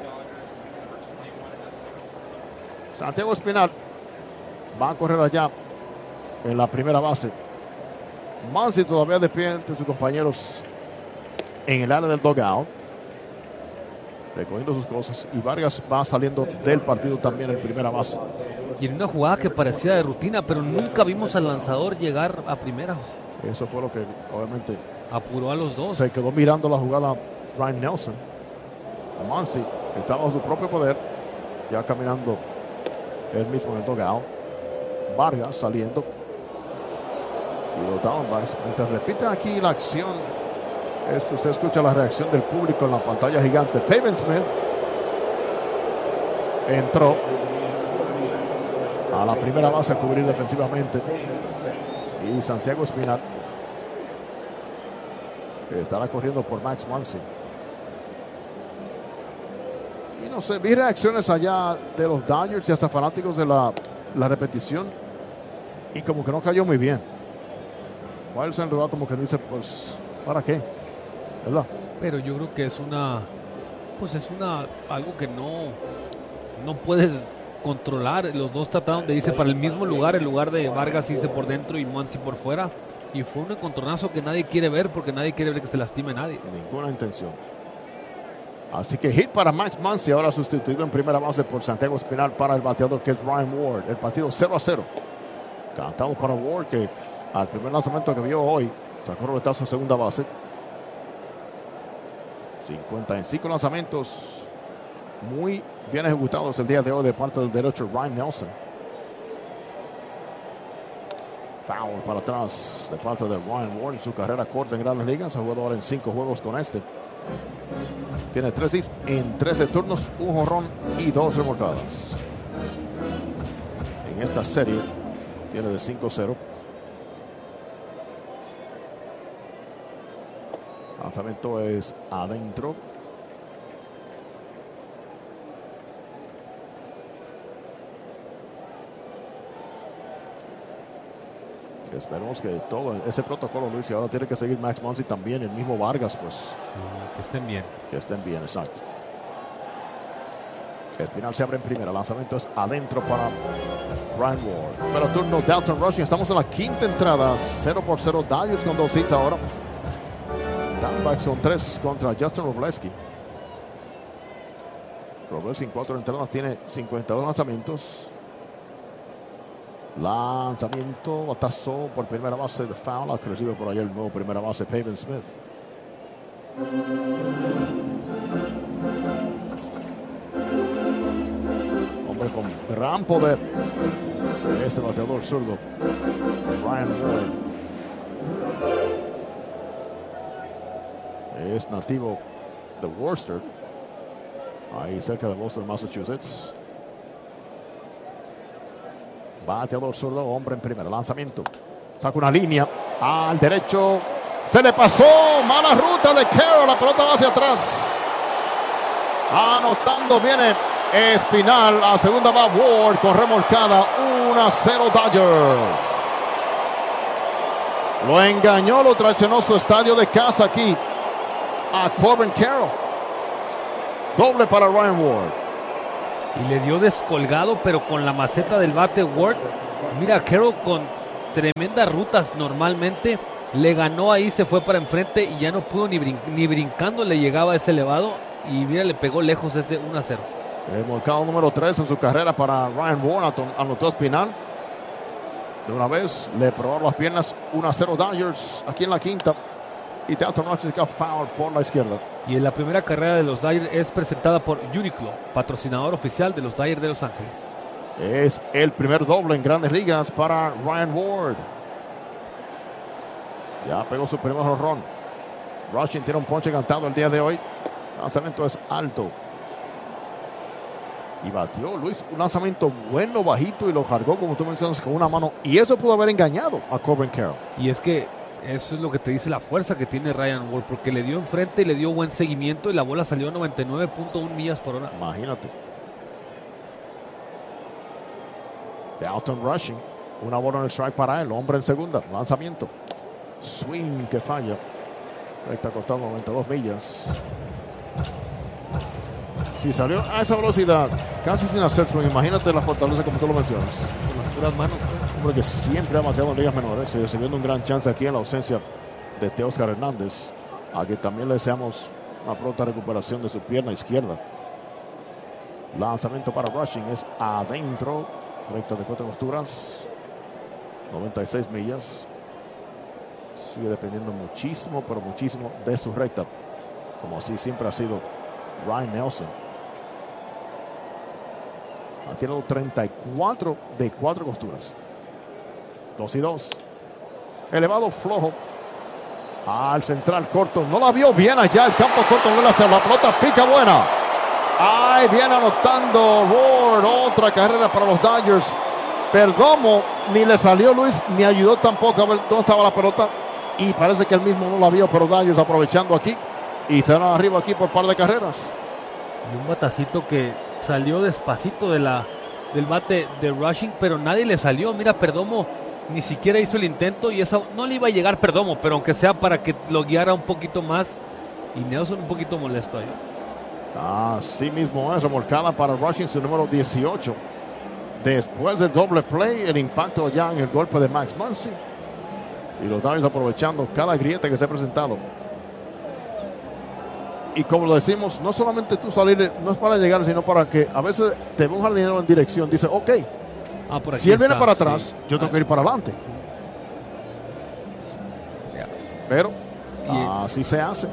Santiago Espinal va a correr allá en la primera base. Muncy todavía de pie entre sus compañeros en el área del dugout, recogiendo sus cosas, y Vargas va saliendo del partido también en primera base. Y en una jugada que parecía de rutina, pero nunca vimos al lanzador llegar a primera. Eso fue lo que obviamente apuró a los dos. Se quedó mirando la jugada Ryan Nelson. Muncy estaba bajo su propio poder, ya caminando él mismo en el dugout. Vargas saliendo y los downbacks. Mientras repiten aquí la acción, es que usted escucha la reacción del público en la pantalla gigante. Pavin Smith entró a la primera base a cubrir defensivamente, y Santiago Espinal estará corriendo por Max Muncy. Y no sé, vi reacciones allá de los Dodgers y hasta fanáticos de la repetición, y como que no cayó muy bien. Wilson Rudá como que dice, pues, ¿para qué? ¿Verdad? Pero yo creo que es algo que no puedes controlar. Los dos trataron de irse para el mismo lugar, el lugar de Vargas irse por dentro y Muncy por fuera, y fue un encontronazo que nadie quiere ver, porque nadie quiere ver que se lastime a nadie. Ninguna intención. Así que hit para Max Muncy, ahora sustituido en primera base por Santiago Espinal para el bateador que es Ryan Ward. El partido 0-0. Cantamos para Ward, que al primer lanzamiento que vio hoy sacó roletazo a segunda base. 55 lanzamientos muy bien ejecutados el día de hoy de parte del derecho Ryan Nelson. Foul para atrás de parte de Ryan Ward en su carrera corta en Grandes Ligas. Ha jugado ahora en 5 juegos con este. Tiene 3 hits en 13 turnos, un jonrón y 2 remolcadas. En esta serie tiene de 5-0. Lanzamiento es adentro. Esperemos que todo ese protocolo, Luis, y ahora tiene que seguir Max Muncy también, el mismo Vargas, pues. Sí, que estén bien. Que estén bien, exacto. El final se abre en primera. Lanzamiento es adentro para Ryan Ward. Pero turno Dalton Rushing. Estamos en la quinta entrada. 0-0. Dodgers con 2 hits ahora. Diamondbacks con 3 contra Justin Robleski. Robleski en 4 entradas tiene 52 lanzamientos. Lanzamiento, batazo por primera base de foul, que recibe por allá el nuevo primera base Pavin Smith. Hombre con gran poder, este bateador zurdo, Ryan Ward. Es nativo de Worcester, ahí cerca de Boston, Massachusetts. Bateador zurdo, hombre en primera. Lanzamiento. Saca una línea al derecho. Se le pasó. Mala ruta de Carroll. La pelota va hacia atrás. Anotando viene Espinal, a segunda va Ward con remolcada, 1-0 Dodgers. Lo engañó, lo traicionó su estadio de casa aquí a Corbin Carroll. Doble para Ryan Ward. Y le dio descolgado, pero con la maceta del bate Ward. Mira, Carroll con tremendas rutas normalmente. Le ganó ahí, se fue para enfrente y ya no pudo ni brincando le llegaba ese elevado. Y mira, le pegó lejos ese 1-0. Remolcado número 3 en su carrera para Ryan Ward, anotó Espinal. De una vez le probaron las piernas, 1-0 Dodgers aquí en la quinta. Y Dalton Varsho foul por la izquierda. Y en la primera carrera de los Dodgers es presentada por Uniqlo, patrocinador oficial de los Dodgers de Los Ángeles. Es el primer doble en Grandes Ligas para Ryan Ward. Ya pegó su primer jonrón. Rushing tiene un ponche cantado el día de hoy. El lanzamiento es alto. Y batió Luis un lanzamiento bueno, bajito, y lo cargó, como tú mencionas, con una mano. Y eso pudo haber engañado a Corbin Carroll. Y es que eso es lo que te dice la fuerza que tiene Ryan Ward, porque le dio enfrente y le dio buen seguimiento y la bola salió a 99.1 millas por hora. Imagínate. Dalton Rushing. Una bola en el strike para él. Hombre en segunda. Lanzamiento. Swing que falla. Recta cortada 92 millas. Si salió a esa velocidad, casi sin hacer swing, imagínate la fortaleza como tú lo mencionas. Con las puras manos. Hombre que siempre ha bateado en ligas menores y recibiendo un gran chance aquí en la ausencia de Teóscar Hernández, a que también le deseamos una pronta recuperación de su pierna izquierda. Lanzamiento para Rushing es adentro. Recta de 4 costuras. 96 millas. Sigue dependiendo muchísimo, pero muchísimo de su recta. Como así siempre ha sido Ryan Nelson. Ha tirado 34 de 4 costuras. 2-2. Elevado flojo. Al central corto. No la vio bien allá. El campo corto. No le hace la pelota. Pica buena. Ahí viene anotando Ward. Otra carrera para los Dodgers. Perdomo ni le salió Luis, ni ayudó tampoco a ver dónde estaba la pelota. Y parece que él mismo no la vio, pero Dodgers aprovechando aquí. Y se van arriba aquí por par de carreras. Y un batacito que salió despacito del bate de Rushing, pero nadie le salió. Mira, Perdomo ni siquiera hizo el intento y eso no le iba a llegar Perdomo, pero aunque sea para que lo guiara un poquito más. Y Nelson un poquito molesto ahí. Así mismo es, remolcada para Rushing, su número 18. Después del doble play, el impacto ya en el golpe de Max Muncy. Y los Dodgers aprovechando cada grieta que se ha presentado. Y como lo decimos, no solamente tú salir, no es para llegar, sino para que a veces te ve un jardinero en dirección, dice, ok, si él viene para atrás, sí, yo tengo que ir para adelante. Pero así se hace.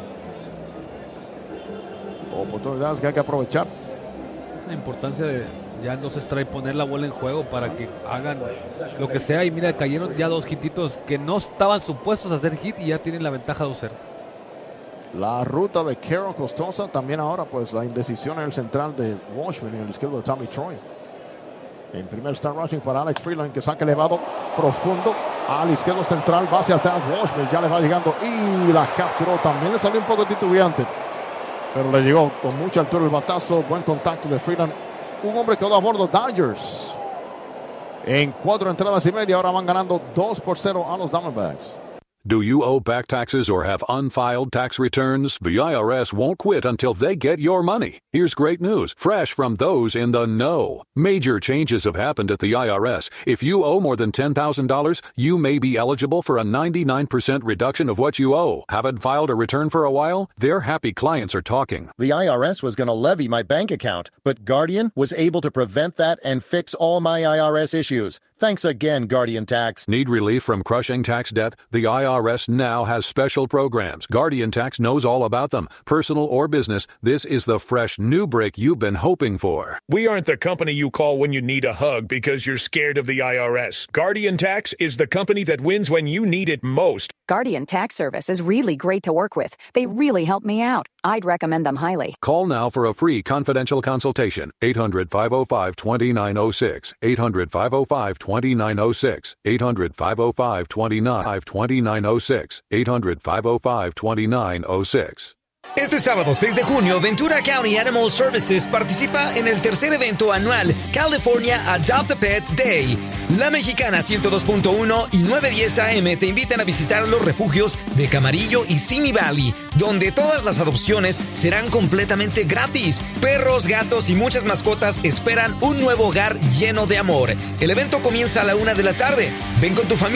Oportunidades que hay que aprovechar. La importancia de ya no se extrae poner la bola en juego para que hagan lo que sea. Y mira, cayeron ya 2 hititos que no estaban supuestos a hacer hit y ya tienen la ventaja 2-0. La ruta de Carroll costosa. También ahora pues la indecisión en el central de Washburn y en el izquierdo de Tommy Troy. En primer start rushing para Alex Freeland, que saca elevado profundo al izquierdo central, va hacia atrás. Washburn ya le va llegando y la capturó. También le salió un poco titubeante, pero le llegó con mucha altura el batazo. Buen contacto de Freeland. Un hombre quedó a bordo. Dodgers en 4 entradas y media. Ahora van ganando 2-0 a los Diamondbacks. Do you owe back taxes or have unfiled tax returns? The IRS won't quit until they get your money. Here's great news, fresh from those in the know. Major changes have happened at the IRS. If you owe more than $10,000, you may be eligible for a 99% reduction of what you owe. Haven't filed a return for a while? Their happy clients are talking. The IRS was going to levy my bank account, but Guardian was able to prevent that and fix all my IRS issues. Thanks again, Guardian Tax. Need relief from crushing tax debt? The IRS now has special programs. Guardian Tax knows all about them. Personal or business, this is the fresh new break you've been hoping for. We aren't the company you call when you need a hug because you're scared of the IRS. Guardian Tax is the company that wins when you need it most. Guardian Tax Service is really great to work with. They really help me out. I'd recommend them highly. Call now for a free confidential consultation. 800-505-2906. 800-505-2906. 800-505-2906. 800-505-2906. Este sábado 6 de junio, Ventura County Animal Services participa en el tercer evento anual California Adopt a Pet Day. La Mexicana 102.1 y 910 AM te invitan a visitar los refugios de Camarillo y Simi Valley, donde todas las adopciones serán completamente gratis. Perros, gatos y muchas mascotas esperan un nuevo hogar lleno de amor. El evento comienza a la 1 de la tarde. Ven con tu familia